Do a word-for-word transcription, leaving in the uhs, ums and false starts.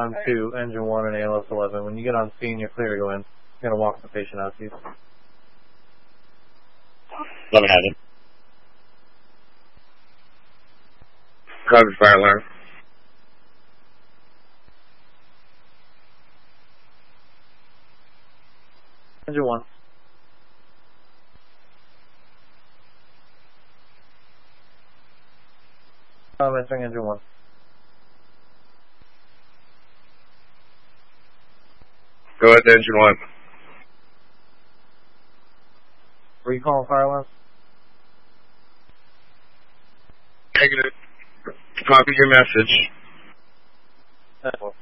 on to engine one and A L S eleven. When you get on scene, you're clear to go in. I'm going to walk the patient out to you. Let me have it. Copy, fire alarm. Engine one. I'm entering engine one. Go ahead to engine one. Were you calling fire alarm? Negative. Copy your message. That's